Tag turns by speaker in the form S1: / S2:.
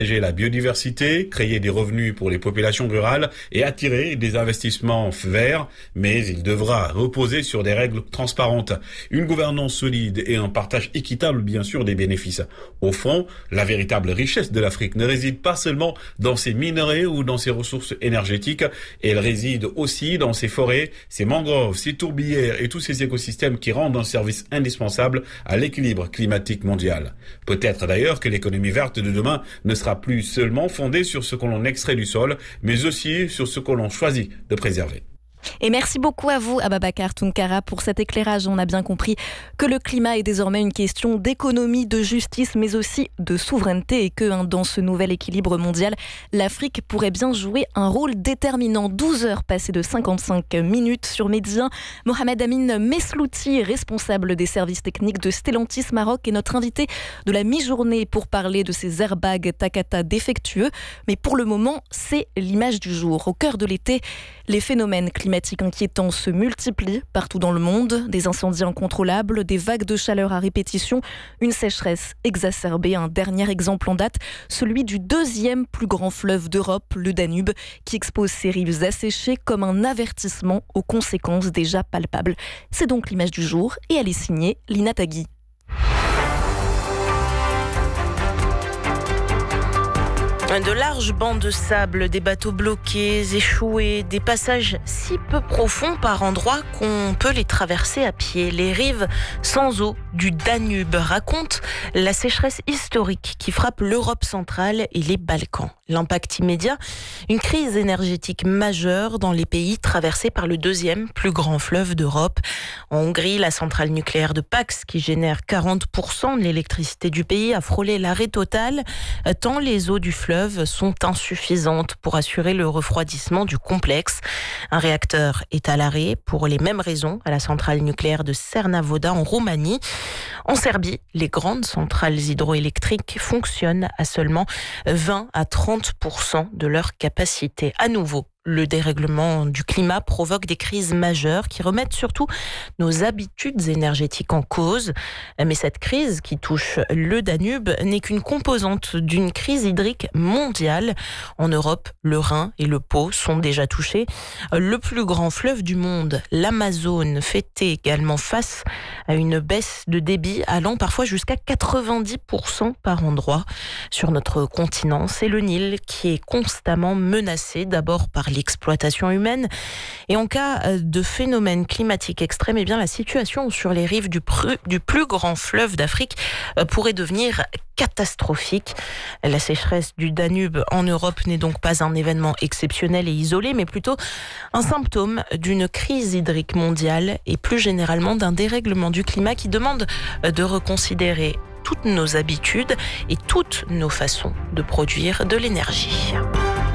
S1: la biodiversité, créer des revenus pour les populations rurales et attirer des investissements verts, mais il devra reposer sur des règles transparentes, une gouvernance solide et un partage équitable bien sûr des bénéfices. Au fond, la véritable richesse de l'Afrique ne réside pas seulement dans ses minerais ou dans ses ressources énergétiques, elle réside aussi dans ses forêts, ses mangroves, ses tourbières et tous ces écosystèmes qui rendent un service indispensable à l'équilibre climatique mondial. Peut-être d'ailleurs que l'économie verte de demain ne sera plus seulement fondée sur ce que l'on extrait du sol, mais aussi sur ce que l'on choisit de préserver.
S2: Et merci beaucoup à vous, Ababacar Tounkara, pour cet éclairage. On a bien compris que le climat est désormais une question d'économie, de justice, mais aussi de souveraineté et que dans ce nouvel équilibre mondial, l'Afrique pourrait bien jouer un rôle déterminant. 12 heures passées de 55 minutes sur Médien. Mohamed Amin Meslouti, responsable des services techniques de Stellantis Maroc, est notre invité de la mi-journée pour parler de ces airbags Takata défectueux. Mais pour le moment, c'est l'image du jour. Au cœur de l'été, les phénomènes climatiques inquiétants se multiplient partout dans le monde. Des incendies incontrôlables, des vagues de chaleur à répétition, une sécheresse exacerbée. Un dernier exemple en date, celui du deuxième plus grand fleuve d'Europe, le Danube, qui expose ses rives asséchées comme un avertissement aux conséquences déjà palpables. C'est donc l'image du jour et elle est signée Lina Tagui. De larges bancs de sable, des bateaux bloqués, échoués, des passages si peu profonds par endroits qu'on peut les traverser à pied. Les rives sans eau du Danube racontent la sécheresse historique qui frappe l'Europe centrale et les Balkans. L'impact immédiat, une crise énergétique majeure dans les pays traversés par le deuxième plus grand fleuve d'Europe. En Hongrie, la centrale nucléaire de Paks, qui génère 40% de l'électricité du pays, a frôlé l'arrêt total, tant les eaux du fleuve sont insuffisantes pour assurer le refroidissement du complexe. Un réacteur est à l'arrêt pour les mêmes raisons à la centrale nucléaire de Cernavoda en Roumanie. En Serbie, les grandes centrales hydroélectriques fonctionnent à seulement 20 à 30% de leur capacité. À nouveau, le dérèglement du climat provoque des crises majeures qui remettent surtout nos habitudes énergétiques en cause. Mais cette crise qui touche le Danube n'est qu'une composante d'une crise hydrique mondiale. En Europe, le Rhin et le Pô sont déjà touchés. Le plus grand fleuve du monde, l'Amazone, fait également face à une baisse de débit allant parfois jusqu'à 90% par endroit. Sur notre continent, c'est le Nil qui est constamment menacé, d'abord par l'exploitation humaine. Et en cas de phénomène climatique extrême, eh bien, la situation sur les rives du plus grand fleuve d'Afrique pourrait devenir catastrophique. La sécheresse du Danube en Europe n'est donc pas un événement exceptionnel et isolé, mais plutôt un symptôme d'une crise hydrique mondiale et plus généralement d'un dérèglement du climat qui demande de reconsidérer toutes nos habitudes et toutes nos façons de produire de l'énergie.